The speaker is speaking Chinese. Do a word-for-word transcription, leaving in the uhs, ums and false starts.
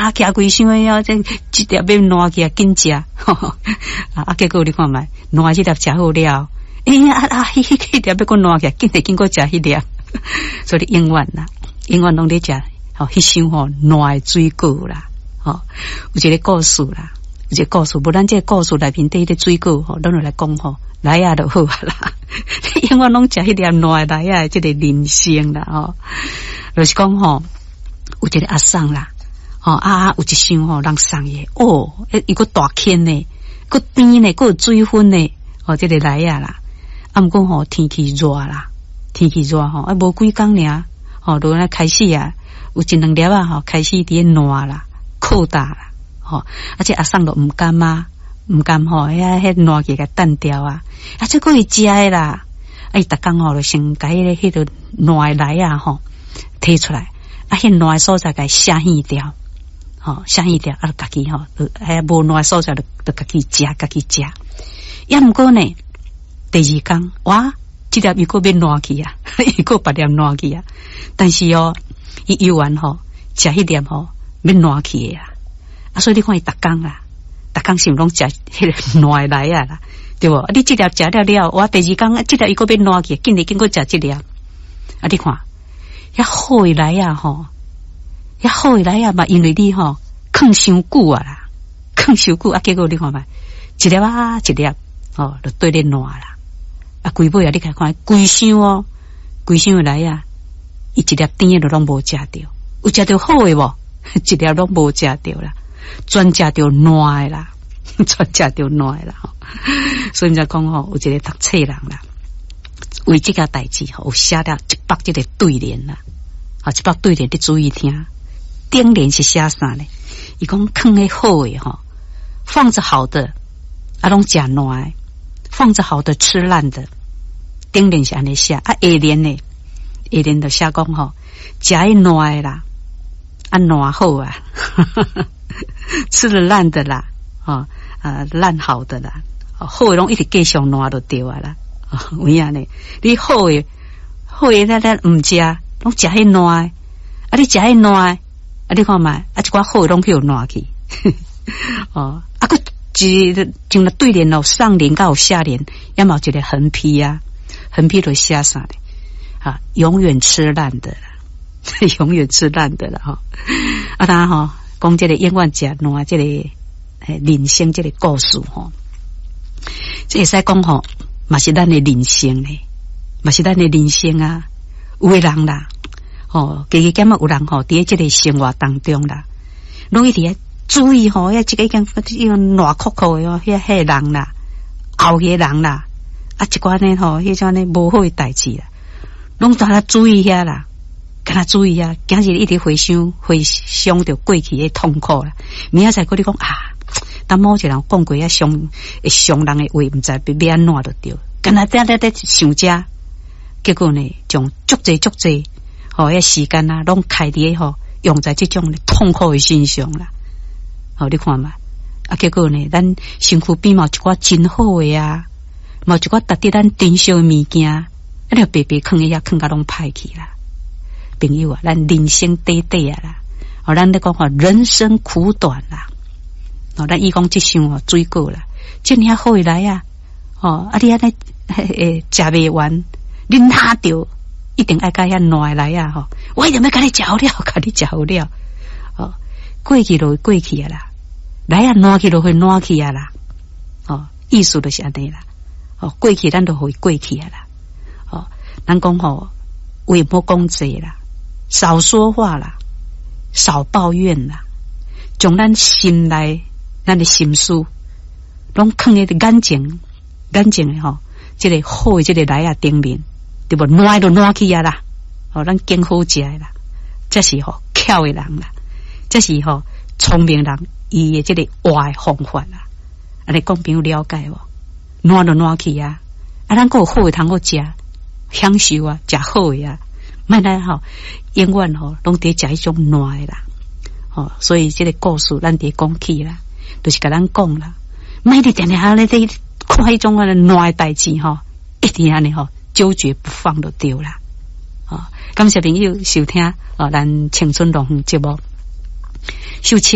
啊，徛规箱诶啊，这一粒要烂起啊，紧食，啊，结果你看卖，烂一粒食好了，哎呀啊，迄迄迄粒要搁烂起，紧得紧搁食迄粒，所以永远啦，永远拢咧食，吼，迄箱吼烂诶水果啦，吼，有一个故事啦，有一个故事，无咱这个故事内面底迄个水果吼，咱就来讲吼，来啊就好啊啦，永远拢食迄粒烂诶来啊，即个人生啦，吼，就是讲吼，有一个阿桑啦。哦啊，有一箱吼，人送的哦，一个大坑呢，个甜呢，个有水分呢，哦，这个来啊啦，啊，毋过吼天气热啦，天气热吼，啊，无几工尔，吼，就来开始啊，有一两粒啊，吼，开始伫烂啦，扩大啦，吼，而且阿送都毋甘啊，毋甘吼，遐迄烂起个单掉啊，啊，这个会食的啦，啊，伊逐工吼就先甲迄个迄个烂的来啊，吼，摕出来，啊，迄烂的所在甲写现掉。吼，写一条啊，家己吼，还无烂所在，就就家己食，家己食。也毋过呢，第二工哇，即粒又搁变烂去啊，又搁别粒烂去啊。但是哦，伊游完吼，食迄粒吼，变烂去诶啊。啊，所以你看伊逐工啦，逐工是毋拢食迄个烂来啊啦，对无？啊，你即粒食了了，我第二工即粒又搁变烂去，紧嚟紧搁食即粒。啊，你看，遐好诶来啊吼。遐好诶来啊嘛，因为你吼放伤久啊啦，放伤久啊，结果你看嘛，一粒啊一粒，哦，就对咧烂啦。啊，规尾啊，你看看，规箱哦，规箱诶来啊，伊一粒甜诶都拢无食着，有食着好诶无？一粒拢无食着啦，专食着烂诶啦，专食着烂诶啦。所以才讲吼，有一个读册人啦，为即个代志吼，有写了一百即个对联啦，啊，一百对联你注意听。顶联是写啥呢？伊讲放诶好诶吼，放着好的啊，拢食烂，放着好的吃烂的。顶联是安尼写啊，下联呢？下联就写讲吼，食诶烂诶啦，啊烂好啊，吃了烂的啦，哦啊烂好的啦，好诶拢一直继续烂就对啊啦，有影呢？你好诶好诶，咱咱毋食，拢食迄烂诶，啊你食迄烂诶。啊，你看嘛，啊，一寡好拢去有烂去，哦，啊，个一像了对联咯，上联甲有下联，要么一个横批啊，横批就写啥呢？啊，永远吃烂的啦，永远吃烂的啦，哈、哦，啊，当然哈，讲这个永远食烂，这个诶人生这个故事吼，这会使讲吼，嘛是咱的人生嘞，嘛是咱的人生啊，有诶人啦。哦，加加减啊，有人吼，伫即个生活当中啦，拢一直注意吼，遐即个讲迄个烂酷酷诶哦，遐迄人啦，后个人啦，啊，一寡呢吼，迄种呢无好诶代志啦，拢大家注意遐啦，敢若注意遐，今日一直回想回想着过去诶痛苦啦，明仔载佫你讲啊，当某一个人讲过遐伤会伤人诶话，毋知要安怎着着，敢若在在在想遮，结果呢，将足济足济。哦，遐时间啊，拢开伫吼，用在即种痛苦诶身上啦。哦，你看嘛，啊，结果呢，咱身躯边嘛一寡真好诶啊，嘛一寡值得咱珍惜诶物件，啊，你白白囥诶遐囥甲拢歹去啦。朋友啊，咱人生短短啊啦，哦，咱咧讲话人生苦短啦。哦，咱伊讲即箱哦水果啦，即尔好诶来啊，哦，啊，你安尼诶食袂完，你哪着？一定爱甲遐烂来啊！吼，我一定要甲你食好了，甲你食好了。哦，过去就会过去啊啦，来啊烂去就会烂去啊啦。哦，意思就是安尼啦。哦，过去咱就会过去啊啦。哦，咱讲吼，话莫讲济啦，少说话啦，少抱怨啦，将咱心内咱的心思，拢放喺眼睛，眼睛诶吼，即个好诶，即个来啊顶面。对不？烂就烂去啊啦！哦，咱更好食的啦，这是吼巧的人啦，这是吼聪明人伊的这个活的方法啦。安尼讲朋友了解无？烂就烂去啊！啊，咱个有好的通好食，享受啊，食好的啊，莫咱吼永远吼拢伫食迄种烂的啦。哦，所以这个故事咱伫讲起啦，就是甲咱讲啦，莫伫定定咧在看迄种啊烂的代志吼，一定安尼吼。纠结不放就对啦，啊、哦！感谢朋友收听啊，咱青春龙节目，秀